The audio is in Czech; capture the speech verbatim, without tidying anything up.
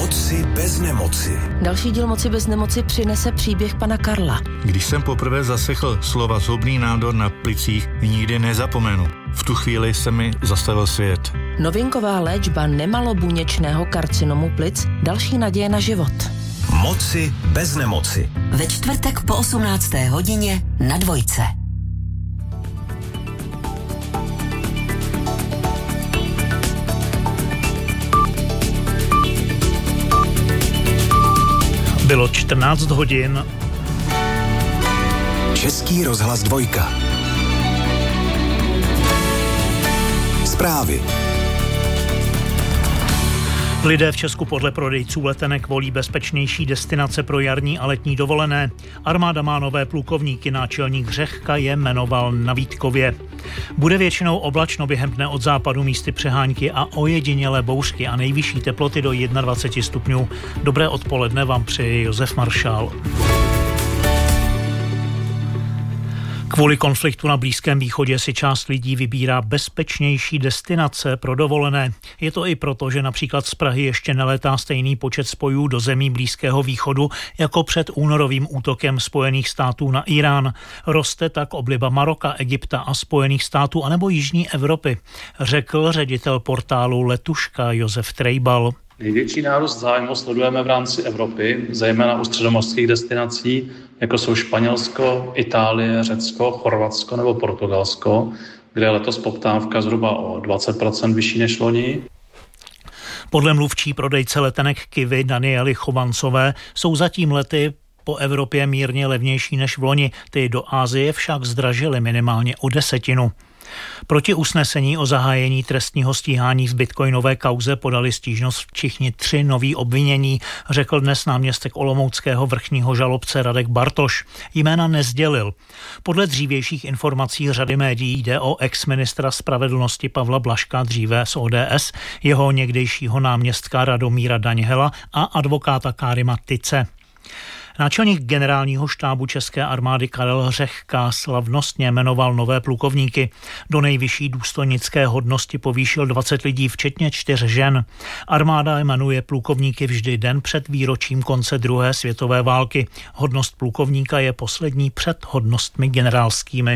Moci bez nemoci. Další díl Moci bez nemoci přinese příběh pana Karla. Když jsem poprvé zaslechl slova zhoubný nádor na plicích, nikdy nezapomenu. V tu chvíli se mi zastavil svět. Novinková léčba nemalobuněčného karcinomu plic, další naděje na život. Moci bez nemoci. Ve čtvrtek po osmnácté hodině na Dvojce. Bylo čtrnáct hodin. Český rozhlas Dvojka. Zprávy. Lidé v Česku podle prodejců letenek volí bezpečnější destinace pro jarní a letní dovolené. Armáda má nové plukovníky, náčelník Řehka je jmenoval na Vítkově. Bude většinou oblačno, během dne od západu místy přehánky a ojedinělé bouřky a nejvyšší teploty do dvacet jedna stupňů. Dobré odpoledne vám přeje Josef Maršál. Kvůli konfliktu na Blízkém východě si část lidí vybírá bezpečnější destinace pro dovolené. Je to i proto, že například z Prahy ještě neletá stejný počet spojů do zemí Blízkého východu jako před únorovým útokem Spojených států na Irán. Roste tak obliba Maroka, Egypta a Spojených států anebo Jižní Evropy, řekl ředitel portálu Letuška Josef Trejbal. Největší nárůst zájmu sledujeme v rámci Evropy, zejména u středomořských destinací, jako jsou Španělsko, Itálie, Řecko, Chorvatsko nebo Portugalsko, kde je letos poptávka zhruba o dvacet procent vyšší než loni. Podle mluvčí prodejce letenek Kivy Daniely Chovancové jsou zatím lety po Evropě mírně levnější než v loni, ty do Asie však zdražily minimálně o desetinu. Proti usnesení o zahájení trestního stíhání v bitcoinové kauze podali stížnost všichni tři noví obvinění, řekl dnes náměstek olomouckého vrchního žalobce Radek Bartoš. Jména nezdělil. Podle dřívějších informací řady médií jde o ex-ministra spravedlnosti Pavla Blažka, dříve z O D S, jeho někdejšího náměstka Radomíra Daňhela a advokáta Kárima Tyce. Náčelník generálního štábu České armády Karel Řehka slavnostně jmenoval nové plukovníky. Do nejvyšší důstojnické hodnosti povýšil dvacet lidí, včetně čtyř žen. Armáda jmenuje plukovníky vždy den před výročím konce druhé světové války. Hodnost plukovníka je poslední před hodnostmi generálskými.